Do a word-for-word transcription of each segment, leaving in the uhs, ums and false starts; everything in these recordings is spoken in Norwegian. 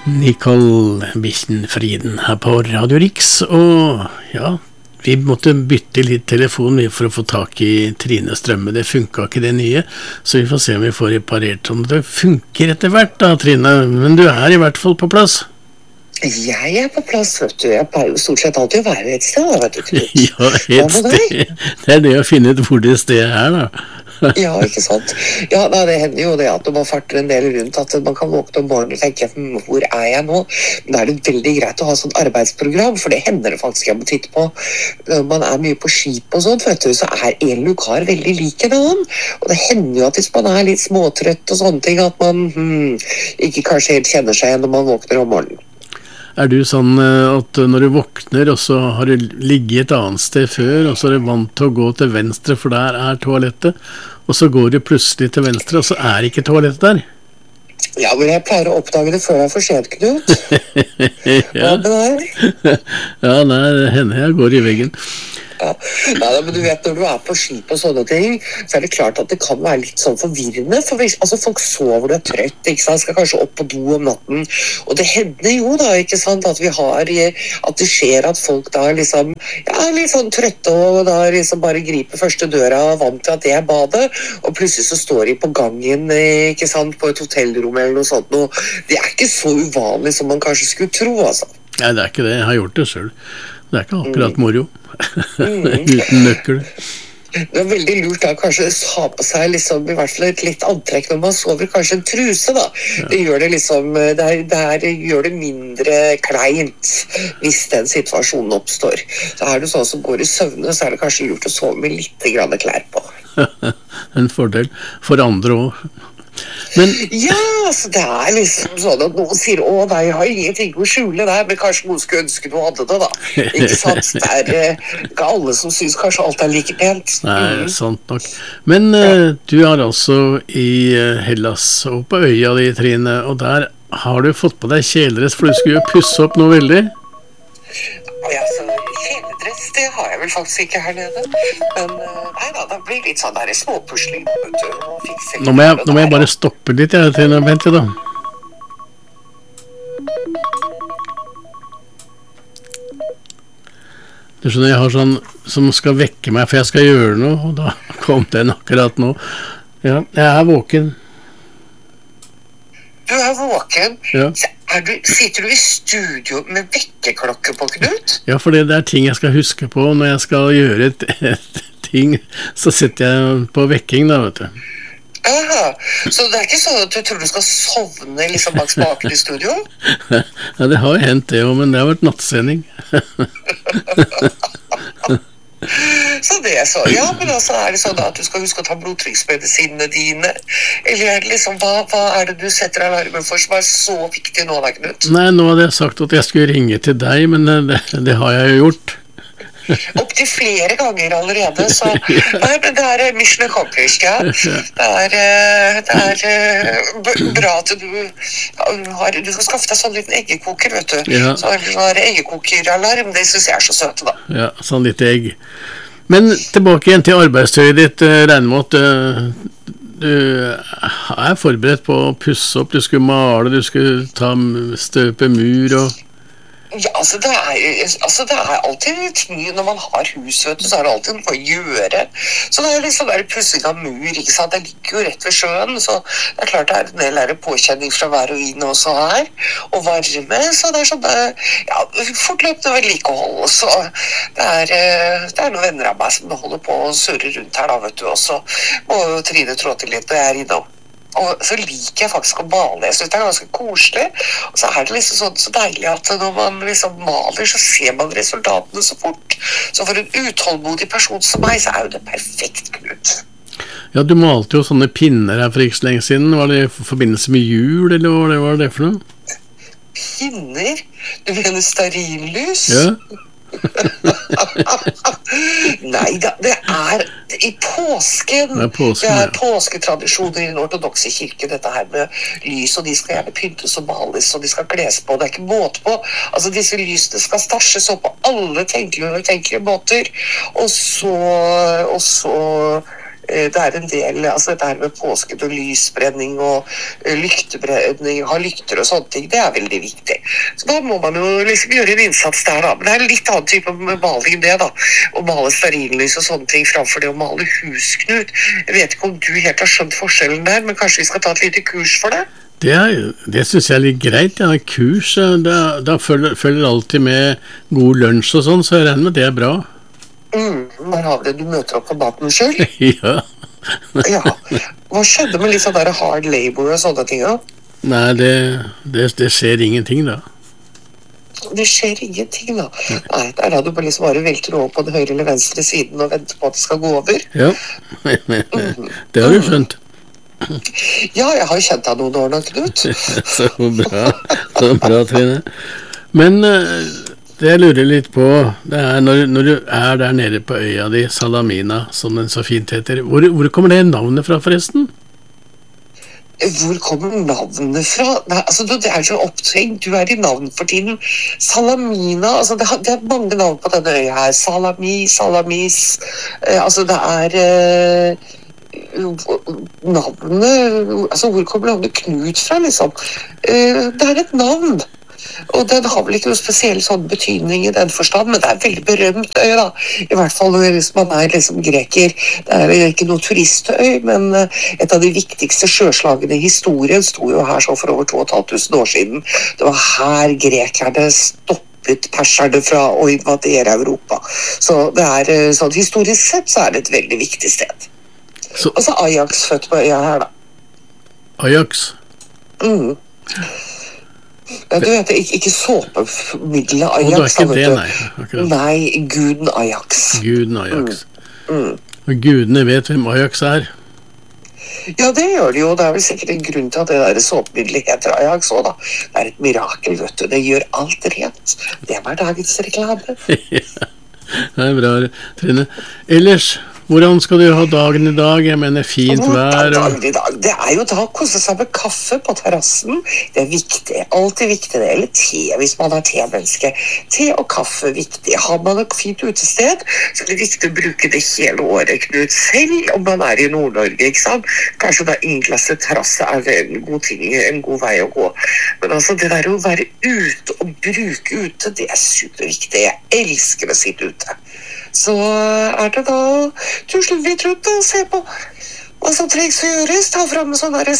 Nicole Bichtenfrieden her på Radio Rix, og ja, vi måtte bytte litt telefon for å få tak i Trine Strømme. Det funket ikke det nye, så vi får se om vi får reparert om det funker etter hvert da, Trine, men du er i hvert fall på plass. Jeg er på plass, vet du. Jeg pleier jo stort sett alltid å være et sted, vet du. Ja, et sted. Det er det å finne ut hvor det stedet er da. Ja, ikke sant? Ja, da, det hender jo det at man farter en del rundt, at man kan våkne om morgenen og tenke, hvor er jeg nå? Men da er det veldig greit å ha sånn arbeidsprogram, for det hender det faktisk jeg må titte på. Når man er mye på skip og sånt, vet du, så er en lokal veldig lik en annen. Og det hender jo at hvis man er litt småtrøtt og sånne ting, at man hmm, ikke kanskje helt kjenner seg igjen når man våkner om morgenen. Er du sånn at når du våkner, og så har du ligget et annet sted før, og så er du vant til å gå til venstre, for der er toalettet, og så går du plutselig til venstre, og så er ikke toalettet der? Ja, men jeg pleier å oppdage det før jeg får skjedd, Knut. Ja, ja, nei, det hender jeg går i veggen. Ja. Ja, men du vet, når du er på skip og sånne ting, så er det klart at det kan være litt sånn forvirrende, for hvis, altså, folk sover, du er trøtt, ikke sant, skal kanskje opp på do om natten, og det hender jo da, ikke sant, at vi har, at det skjer at folk da liksom, ja, er litt sånn trøtte, og da liksom bare griper første døra, vant til at det er badet, og plutselig så står de på gangen, ikke sant, på et hotellrom eller noe sånt, og det er ikke så uvanlig som man kanskje skulle tro, altså. Nei, det er ikke det, jeg har gjort det selv. Det er ikke akkurat moro. Mm. Uten nøkkel. Det er veldig lurt da, kanskje ha på seg liksom, i hvert fall et litt antrekk når man sover, kanskje en truse da. Ja. Det gjør det liksom, det, er, det, er, det gjør det mindre kleint hvis den situasjonen oppstår. Så er det sånn som går i søvne, så er det kanskje lurt å sove med litt grann klær på. En fordel for andre også. Men, ja, altså det er liksom sånn at noen sier, å nei, jeg har ingenting å skjule der, men kanskje noen skulle ønske du hadde det da. Ikke sant? Det er eh, ikke alle som synes kanskje alt er like pent. Nei, mm. Sant nok. Men ja. uh, du er altså i uh, Hellas og på øya di, Trine, og der har du fått på deg kjeledress, for du skulle jo pusse opp noe veldig. Ja, så kjeledress, det har jeg vel faktisk ikke her nede. Men nei da, det blir litt sånn der småpusling. Nå må jeg, nå må jeg bare stoppe litt, jeg, Trine. Vent litt da. Du skjønner, jeg har sånn som skal vekke meg, for jeg skal gjøre noe, og da kom den akkurat nå. Ja, jeg er våken. Du er våken? Ja. Er du, sitter du i studio med vekkeklokke på, Knut? Ja, for det er ting jeg skal huske på når jeg skal gjøre et, et ting, så sitter jeg på vekking da, vet du. Aha, så det er ikke sånn at du tror du skal sovne liksom bak spaken i studio? Ja, det har jo hendt det jo, men det har vært nattsending. Så det er så, ja, men altså er det sånn at du skal huske å ta blodtrykksmedisinene dine, eller er det liksom, hva, hva er det du setter alarmen for som er så viktig nå da, Knut? Nei, nå hadde jeg sagt at jeg skulle ringe til deg, men det, det har jeg jo gjort. Opp til flere ganger allerede, så nei, men det er mission accomplished, ja. Det er, det er bra at du har, du skal skaffe deg sånn liten eggekoker, vet du. Ja. Så har eggekoker-alarm, det synes jeg er så søte da. Ja, sånn litt egg. Men tilbake igjen til arbeidstøyet ditt, Reinmått. Du er forberedt på å pusse opp, du skulle male, du skulle ta støpe mur og... Ja, altså det, er, altså det er alltid ting, når man har hus, vet du, så er det alltid noe å gjøre. Så det er liksom der pussing av mur, ikke sant? Det ligger jo rett ved sjøen, så det er klart det er en del der påkjenning fra vær og vind også her, og varme, så det er sånn, ja, fortløpende vedlikehold, så det er, det er noen venner av meg som holder på å surre rundt her da, vet du, også må jo Trine trå til litt når jeg er innom. Og så liker jeg faktisk å male, jeg synes det er ganske koselig, og så er det liksom sånn så deilig at når man liksom maler, så ser man resultatene så fort. Så for en utålmodig person som meg, så er jo det perfekt, Knut. Ja, du malte jo sånne pinner her for ikke så lenge siden. Var det i forbindelse med jul, eller hva var det, var det for noe? Pinner? Du mener stearinlys? Ja. Nei da, det er i påsken. Det er, påsken, det er ja. Påsketradisjoner i den ortodokse kirke, dette her med lys, og de skal gjerne pyntes og males, og de skal kles på, det er ikke måte på. Altså disse lysene skal stasjes opp på alle tenkelige og tenkelige måter, og så, og så Det er en del, altså det her med påsken og lysbrenning og lyktebrenning, ha lykter og sånne ting, det er veldig viktig. Så da må man jo liksom gjøre en innsats der da, men det er en litt annen type maling enn det da, å male stearinlys og sånne ting framfor det å male hus, Knut. Jeg vet ikke om du helt har skjønt forskjellen der, men kanskje vi skal ta et lite kurs for det? Det, er, det synes jeg er litt greit, ja, kurs, da, da følger, følger alltid med god lunsj og sånn, så jeg regner med det er bra. Mm, der har vi det, du møter opp på maten selv. Ja. Ja, hva skjedde med litt sånn der hard labor og sånne ting da? Nei, det, det, det skjer ingenting da. Det skjer ingenting da. Nei, der har du bare liksom bare velter over på den høyre eller venstre siden og venter på at det skal gå over. Ja, det har du skjønt. Ja, jeg har jo kjent deg noen år nå, Knut. Så bra, så bra, Trine. Men det jeg lurer litt på, det er når, når du er der nede på øya di, Salamina, som den så fint heter, hvor, hvor kommer det navnet fra forresten? Hvor kommer navnet fra? Nei, altså det er så opptrengt, du er i navn for tiden. Salamina, altså det, det er mange navn på denne øya her. Salami, Salamis, eh, altså det er eh, navnet, altså hvor kommer navnet Knut fra liksom? Eh, det er et navn. Og den har vel ikke noe spesiell sånn betydning i den forstand, men det er veldig berømt øy da, i hvert fall hvis man er liksom greker. Det er ikke noe turistøy, men et av de viktigste sjøslagene i historien sto jo her så for over to og et halvt tusen år siden. Det var her grekerne stoppet perserne fra å invadere Europa. Så det er sånn, historisk sett så er det et veldig viktig sted. Så... Og så Ajax født på øya her da. Ajax? Mhm. Ja, du vet, ikke, ikke såpemiddelet Ajax. Og det er ikke det, nei. Akkurat. Nei, guden Ajax. Guden Ajax. Mm. Mm. Og gudene vet hvem Ajax er. Ja, det gjør de jo. Det er vel sikkert en grunn til at det der såpemiddelet heter Ajax også, da. Det er et mirakel, vet du. Det gjør alt rent. Det var dagens reklame. Ja, det er bra, Trine. Ellers... Hvordan skal du ha dagen i dag? Jeg mener fint vær. Og... Dagen i dag, det er jo da å kose seg med kaffe på terrassen. Det er viktig, alltid viktig det. Eller te, hvis man er te-menneske. Te og kaffe er viktig. Har man et fint utested, så er det viktig å bruke det hele året, Knut. Selv om man er i Nord-Norge, ikke sant? Kanskje da innglasset terrasse er en god ting, en god vei å gå. Men altså, det der å være ute og bruke ute, det er superviktig. Jeg elsker å sitte ute. Så er det da tusler litt rundt og se på hva som trengs å gjøres. Ta frem en sånn der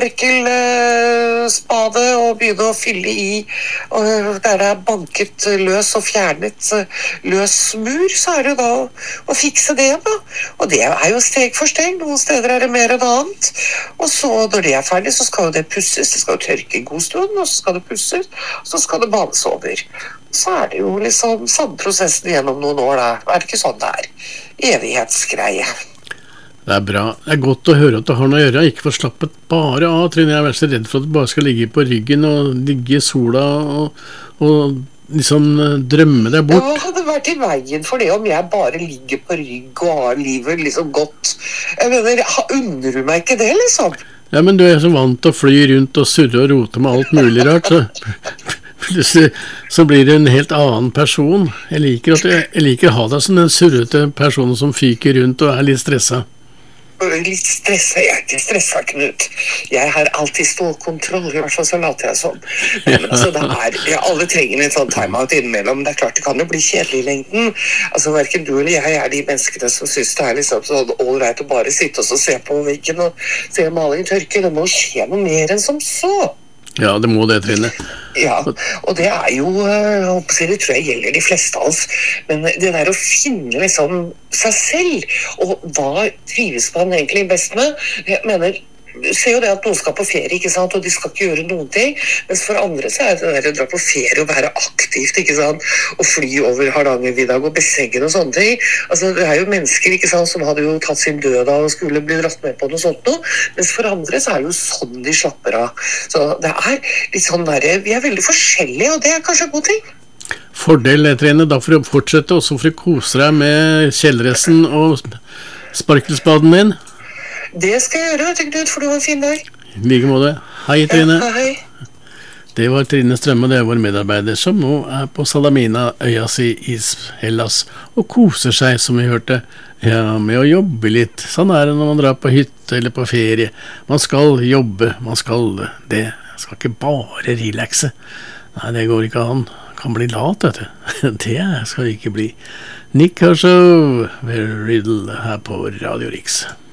sparkelspade og begynne å fylle i. Og der det er banket løs og fjernet løs mur, så er det da å fikse det da. Og det er jo steg for steg. Noen steder er det mer enn annet. Og så når det er ferdig, så skal jo det pusses. Det skal jo tørke en god stund, og så skal det pusses. Og så skal det banes over. Så er det jo liksom samme prosessen gjennom noen år da. Er det ikke sånn det er? Evighetsgreie. Det er bra. Det er godt å høre at du har noe å gjøre. Ikke få slappet bare av, Trine. Jeg er så redd for at du bare skal ligge på ryggen og ligge i sola og, og liksom drømme deg bort. Ja, hadde vært i veien for det om jeg bare ligger på rygg og har livet liksom godt. Jeg mener, undrer du meg ikke det liksom? Ja, men du er så vant til å fly rundt og surre og rote med alt mulig rart, så... Plutselig så blir det en helt annen person. Jeg liker, at jeg, jeg liker å ha deg som den surrete personen som fyker rundt og er litt stresset. Litt stresset? Jeg er ikke stresset, Knut. Jeg har alltid stålkontroll, i hvert fall så later jeg sånn. Men altså, det er, ja, alle trenger en sånn timeout innimellom. Det er klart det kan jo bli kjedelig i lengden. Altså, hverken du eller jeg er de menneskene som synes det er liksom sånn all right å bare sitte og se på veggen og se malingen tørke. Det må skje noe mer enn som så. Ja, det må det, Trine. Ja, og det er jo, det tror jeg gjelder de fleste av oss, men det der å finne liksom seg selv, og hva trives man egentlig best med, jeg mener, du ser jo det at noen skal på ferie, ikke sant, og de skal ikke gjøre noen ting, mens for andre så er det der å dra på ferie og være aktivt, ikke sant, og fly over Hardangervidda og Besseggen og sånne ting. Altså, det er jo mennesker, ikke sant, som hadde jo tatt sin død av og skulle bli dratt med på noe sånt noe, mens for andre så er det jo sånn de slapper av. Så det er litt sånn der, vi er veldig forskjellige, og det er kanskje en god ting. Fordel, Trine, da får du fortsette også for å kose deg med kjeldressen og sparkelspaden din. Det skal jeg gjøre, tenk Knut, for du har en fin dag. I like måte. Hei, Trine. Ja, hei. Det var Trine Strømme, det er vår medarbeider, som nå er på Salamina, øya si i Hellas, og koser seg, som vi hørte, Ja, med å jobbe litt. Sånn er det når man drar på hytte eller på ferie. Man skal jobbe, man skal det. Man skal ikke bare relaxe. Nei, det går ikke an. Kan bli lat, vet du. Det skal vi ikke bli. Nick Kershaw ved Riddle her på Radio Riks.